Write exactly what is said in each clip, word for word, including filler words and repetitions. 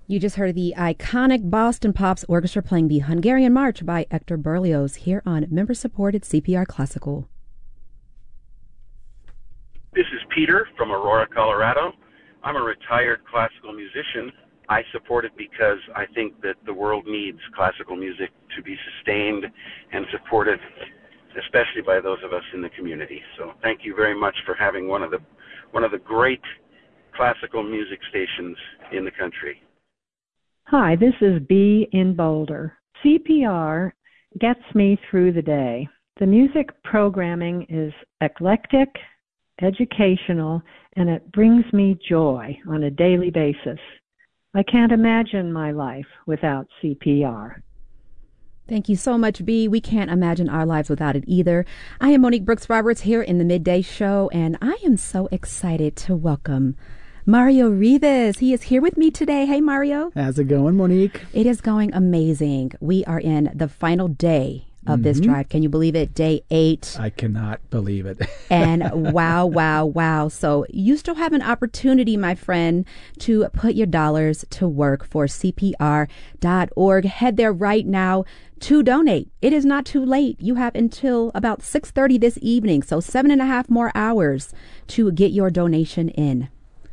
You just heard the iconic Boston Pops Orchestra playing the Hungarian March by Hector Berlioz here on member-supported C P R Classical. This is Peter from Aurora, Colorado. I'm a retired classical musician. I support it because I think that the world needs classical music to be sustained and supported, especially by those of us in the community. So thank you very much for having one of the one of the great classical music stations in the country. Hi, this is Bee in Boulder. C P R gets me through the day. The music programming is eclectic, educational, and it brings me joy on a daily basis. I can't imagine my life without C P R. Thank you so much, Bee. We can't imagine our lives without it either. I am Monique Brooks Roberts here in the Midday Show, and I am so excited to welcome Mario Rivas. He is here with me today. Hey, Mario. How's it going, Monique? It is going amazing. We are in the final day of mm-hmm. this drive. Can you believe it? Day eight. I cannot believe it. And wow, wow, wow. So you still have an opportunity, my friend, to put your dollars to work for C P R dot org. Head there right now to donate. It is not too late. You have until about six thirty this evening, so seven and a half more hours to get your donation in.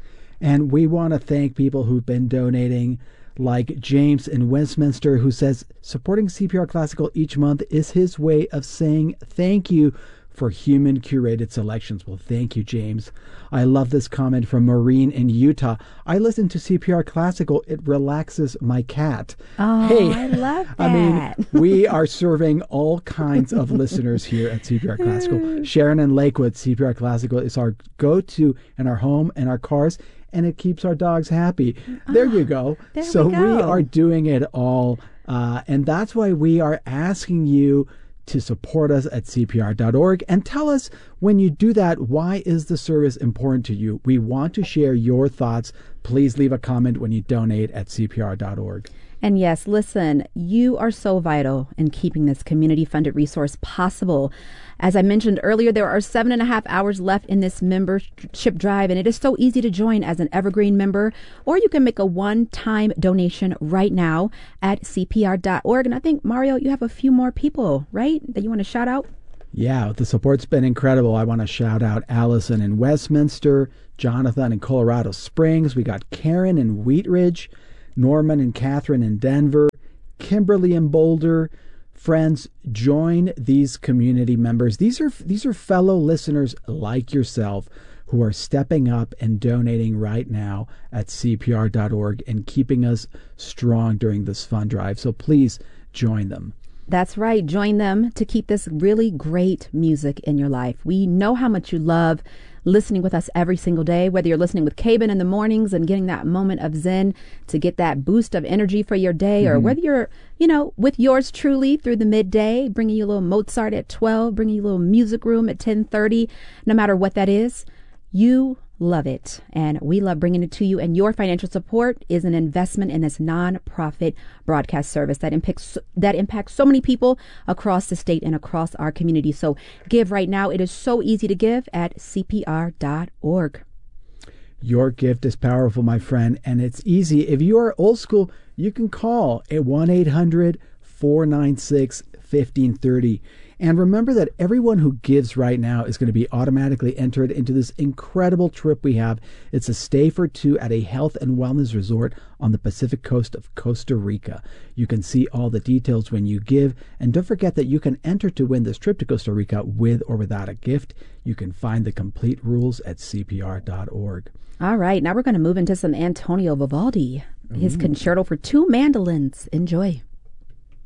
And we want to thank people who've been donating, like James in Westminster, who says supporting C P R Classical each month is his way of saying thank you for human curated selections. Well, thank you, James. I love this comment from Maureen in Utah. I listen to C P R Classical. It relaxes my cat. Oh, hey, I love that. I mean, we are serving all kinds of listeners here at C P R Classical. Sharon in Lakewood, C P R Classical is our go-to in our home and our cars, and it keeps our dogs happy. There oh, you go. There so we, go. we are doing it all. Uh, and that's why we are asking you to support us at C P R dot org and tell us when you do that, why is the service important to you? We want to share your thoughts. Please leave a comment when you donate at C P R dot org. And yes, listen, you are so vital in keeping this community-funded resource possible. As I mentioned earlier, there are seven and a half hours left in this membership drive, and it is so easy to join as an Evergreen member, or you can make a one-time donation right now at C P R dot org. And I think, Mario, you have a few more people, right, that you want to shout out? Yeah, the support's been incredible. I want to shout out Allison in Westminster, Jonathan in Colorado Springs. We got Karen in Wheat Ridge, Norman and Catherine in Denver, Kimberly in Boulder. Friends, join these community members. These are these are fellow listeners like yourself who are stepping up and donating right now at C P R dot org and keeping us strong during this fund drive. So please join them. That's right. Join them to keep this really great music in your life. We know how much you love listening with us every single day, whether you're listening with Caben in the mornings and getting that moment of zen to get that boost of energy for your day, or mm-hmm. whether you're, you know, with yours truly through the midday, bringing you a little Mozart at twelve, bringing you a little music room at ten thirty, no matter what that is, you love it. And we love bringing it to you. And your financial support is an investment in this nonprofit broadcast service that impacts that impacts so many people across the state and across our community. So give right now. It is so easy to give at C P R dot org. Your gift is powerful, my friend, and it's easy. If you are old school, you can call at one eight hundred four nine six fifteen thirty. And remember that everyone who gives right now is going to be automatically entered into this incredible trip we have. It's a stay for two at a health and wellness resort on the Pacific coast of Costa Rica. You can see all the details when you give. And don't forget that you can enter to win this trip to Costa Rica with or without a gift. You can find the complete rules at C P R dot org. All right, now we're going to move into some Antonio Vivaldi, his mm. concerto for two mandolins. Enjoy.